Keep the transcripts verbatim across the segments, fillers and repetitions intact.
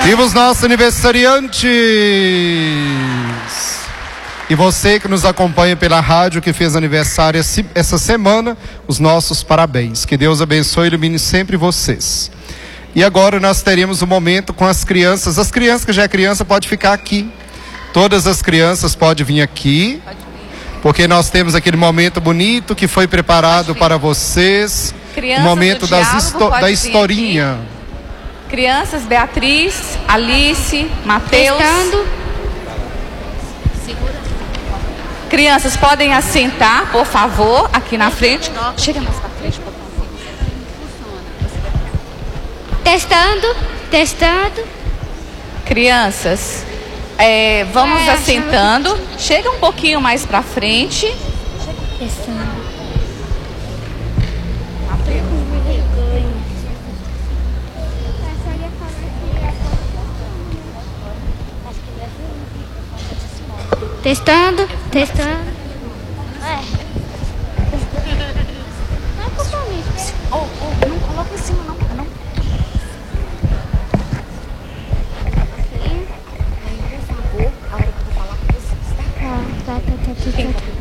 Viva os nossos aniversariantes! E você que nos acompanha pela rádio, que fez aniversário essa semana, os nossos parabéns. Que Deus abençoe e ilumine sempre vocês. E agora nós teremos um momento com as crianças. As crianças que já é criança pode ficar aqui. Todas as crianças podem vir aqui. Porque nós temos aquele momento bonito que foi preparado para vocês. Crianças o momento do das diálogo, histo da historinha. Aqui. Crianças, Beatriz, Alice, Mateus. Testando. Crianças podem assentar, por favor, aqui na frente. Chega mais para frente, por favor. Testando, testando. Crianças, é, vamos É, assentando. Chega um pouquinho mais para frente. Testando. Testando, testando. É. Não, totalmente. Oh, oh, não coloca em cima, não. não. Por favor, a hora que eu vou falar com vocês, tá? Tá, tá, tá, tá, tá, tá.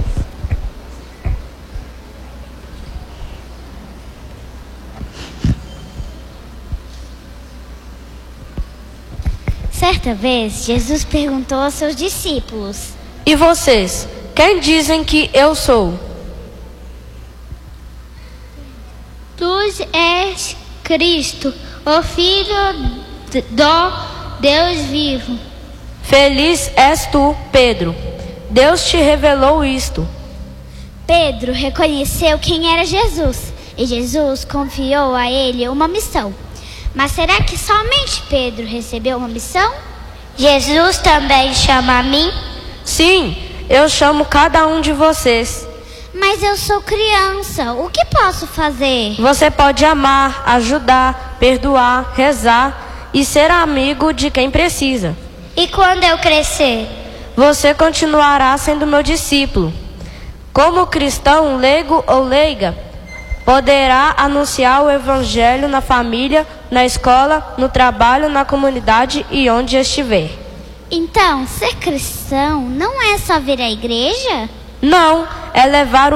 Certa vez, Jesus perguntou aos seus discípulos: E vocês, quem dizem que eu sou? Tu és Cristo, o Filho do Deus vivo. Feliz és tu, Pedro. Deus te revelou isto. Pedro reconheceu quem era Jesus e Jesus confiou a ele uma missão. Mas será que somente Pedro recebeu uma missão? Jesus também chama a mim? Sim, eu chamo cada um de vocês. Mas eu sou criança, o que posso fazer? Você pode amar, ajudar, perdoar, rezar e ser amigo de quem precisa. E quando eu crescer? Você continuará sendo meu discípulo. Como cristão, leigo ou leiga, poderá anunciar o evangelho na família, na escola, no trabalho, na comunidade e onde estiver. Então, ser cristão não é só vir à igreja? Não, é levar o